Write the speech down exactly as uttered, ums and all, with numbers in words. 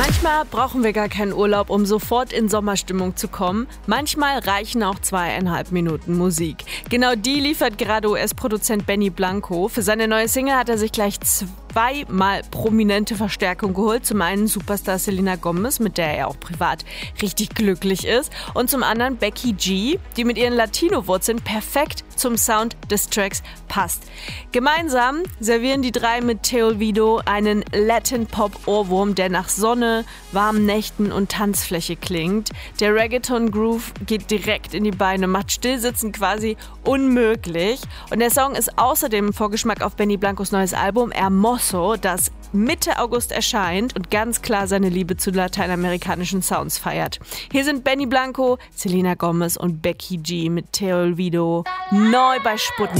Manchmal brauchen wir gar keinen Urlaub, um sofort in Sommerstimmung zu kommen. Manchmal reichen auch zweieinhalb Minuten Musik. Genau die liefert gerade U S-Produzent Benny Blanco. Für seine neue Single hat er sich gleich zweimal prominente Verstärkung geholt. Zum einen Superstar Selena Gomez, mit der er auch privat richtig glücklich ist. Und zum anderen Becky G, die mit ihren Latino-Wurzeln perfekt zum Sound des Tracks passt. Gemeinsam servieren die drei mit Te Olvido einen Latin-Pop-Ohrwurm, der nach Sonne, warmen Nächten und Tanzfläche klingt. Der Reggaeton-Groove geht direkt in die Beine, macht Stillsitzen quasi unmöglich. Und der Song ist außerdem ein Vorgeschmack auf Benny Blancos neues Album Hermoso, das Mitte August erscheint und ganz klar seine Liebe zu lateinamerikanischen Sounds feiert. Hier sind Benny Blanco, Selena Gomez und Becky G mit Te Olvido neu bei Sputnik.